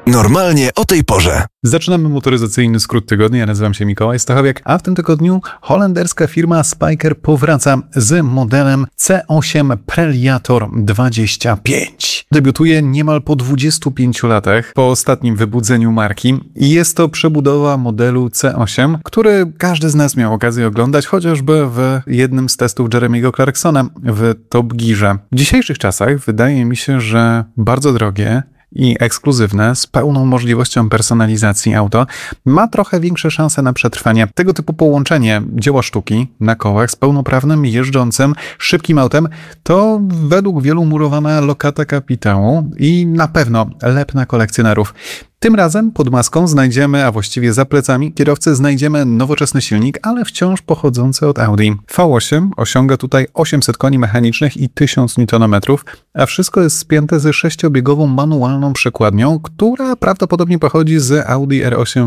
Normalnie o tej porze. Zaczynamy motoryzacyjny skrót tygodnia. Ja nazywam się Mikołaj Stachowiak, a w tym tygodniu holenderska firma Spyker powraca z modelem C8 Preliator 25. Debiutuje niemal po 25 latach po ostatnim wybudzeniu marki i jest to przebudowa modelu C8, który każdy z nas miał okazję oglądać chociażby w jednym z testów Jeremy'ego Clarksona w Top Gearze. W dzisiejszych czasach wydaje mi się, że bardzo drogie i ekskluzywne, z pełną możliwością personalizacji auto, ma trochę większe szanse na przetrwanie. Tego typu połączenie dzieła sztuki na kołach z pełnoprawnym, jeżdżącym, szybkim autem to według wielu murowana lokata kapitału i na pewno lep na kolekcjonerów. Tym razem pod maską znajdziemy, a właściwie za plecami kierowcy znajdziemy nowoczesny silnik, ale wciąż pochodzący od Audi. V8 osiąga tutaj 800 koni mechanicznych i 1000 Nm, a wszystko jest spięte ze 6-biegową manualną przekładnią, która prawdopodobnie pochodzi z Audi R8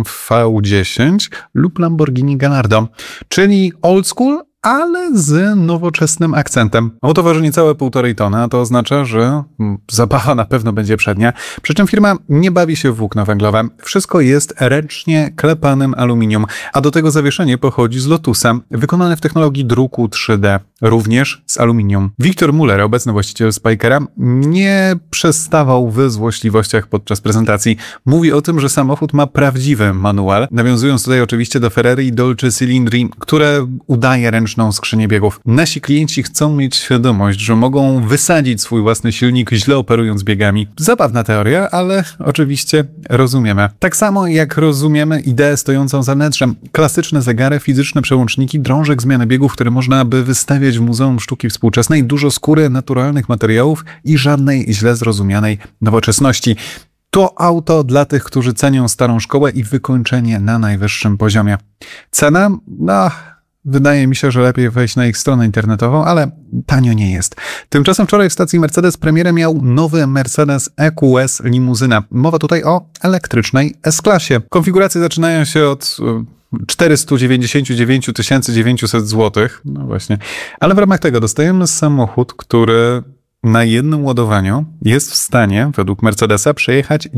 V10 lub Lamborghini Gallardo, czyli old school, ale z nowoczesnym akcentem. Auto waży niecałe 1,5 tony, a to oznacza, że zabawa na pewno będzie przednia. Przy czym firma nie bawi się w włókna węglowe. Wszystko jest ręcznie klepanym aluminium, a do tego zawieszenie pochodzi z Lotusa, wykonane w technologii druku 3D, również z aluminium. Victor Muller, obecny właściciel Spykera, nie przestawał w złośliwościach podczas prezentacji. Mówi o tym, że samochód ma prawdziwy manual, nawiązując tutaj oczywiście do Ferrari Dolce Cilindri, które udaje ręczną skrzynię biegów. Nasi klienci chcą mieć świadomość, że mogą wysadzić swój własny silnik, źle operując biegami. Zabawna teoria, ale oczywiście rozumiemy. Tak samo jak rozumiemy ideę stojącą za wnętrzem. Klasyczne zegary, fizyczne przełączniki, drążek zmiany biegów, które można by wystawiać w Muzeum Sztuki Współczesnej, dużo skóry, naturalnych materiałów i żadnej źle zrozumianej nowoczesności. To auto dla tych, którzy cenią starą szkołę i wykończenie na najwyższym poziomie. Cena? Wydaje mi się, że lepiej wejść na ich stronę internetową, ale tanio nie jest. Tymczasem wczoraj w stacji Mercedes premierę miał nowy Mercedes EQS limuzyna. Mowa tutaj o elektrycznej S-klasie. Konfiguracje zaczynają się od 499 900 zł. No właśnie. Ale w ramach tego dostajemy samochód, który na jednym ładowaniu jest w stanie, według Mercedesa, przejechać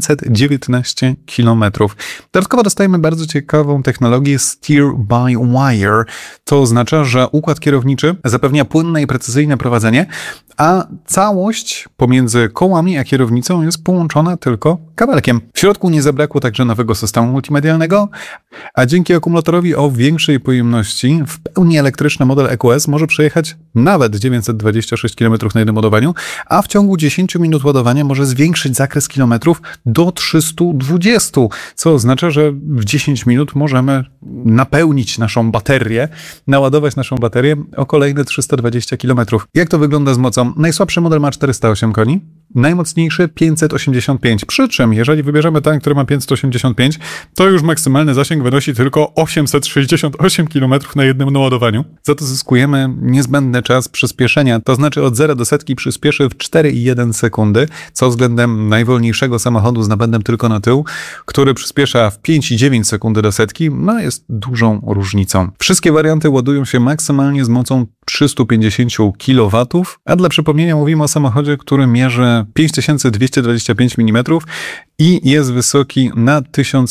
919 km. Dodatkowo dostajemy bardzo ciekawą technologię Steer by Wire. To oznacza, że układ kierowniczy zapewnia płynne i precyzyjne prowadzenie, a całość pomiędzy kołami a kierownicą jest połączona tylko kabelkiem. W środku nie zabrakło także nowego systemu multimedialnego, a dzięki akumulatorowi o większej pojemności w pełni elektryczny model EQS może przejechać nawet 926 km na jednym ładowaniu, a w ciągu 10 minut ładowania może zwiększyć zakres kilometrów do 320, co oznacza, że w 10 minut możemy napełnić naszą baterię, naładować naszą baterię o kolejne 320 km. Jak to wygląda z mocą? Najsłabszy model ma 408 koni, najmocniejszy 585. Przy czym, jeżeli wybierzemy ten, który ma 585, to już maksymalny zasięg wynosi tylko 868 km na jednym naładowaniu. Za to zyskujemy niezbędny czas przyspieszenia, to znaczy od 0 do setki przyspieszy w 4,1 sekundy, co względem najwolniejszego samochodu z napędem tylko na tył, który przyspiesza w 5,9 sekundy do setki, jest dużą różnicą. Wszystkie warianty ładują się maksymalnie z mocą 350 kW, a dla przypomnienia mówimy o samochodzie, który mierzy 5225 mm i jest wysoki na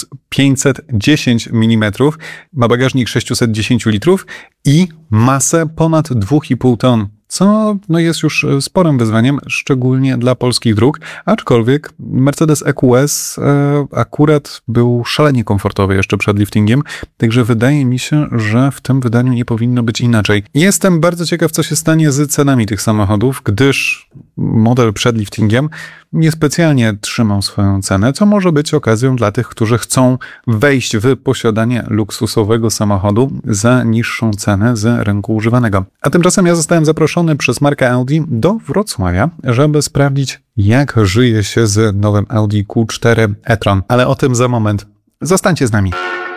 1510 mm, ma bagażnik 610 litrów i masę ponad 2,5 ton. Co jest już sporym wyzwaniem, szczególnie dla polskich dróg, aczkolwiek Mercedes EQS akurat był szalenie komfortowy jeszcze przed liftingiem, także wydaje mi się, że w tym wydaniu nie powinno być inaczej. Jestem bardzo ciekaw, co się stanie z cenami tych samochodów, gdyż model przed liftingiem niespecjalnie trzymał swoją cenę, co może być okazją dla tych, którzy chcą wejść w posiadanie luksusowego samochodu za niższą cenę z rynku używanego. A tymczasem ja zostałem zaproszony przez markę Audi do Wrocławia, żeby sprawdzić, jak żyje się z nowym Audi Q4 e-tron. Ale o tym za moment. Zostańcie z nami.